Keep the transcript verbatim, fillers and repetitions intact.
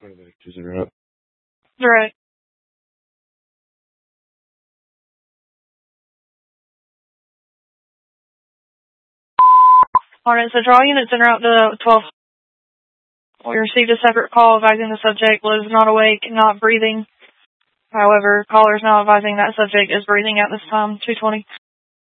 Is it right? Right. Alright, so all units en route to twelve. We received a separate call advising the subject was not awake and not breathing. However, caller is now advising that subject is breathing at this time, two twenty.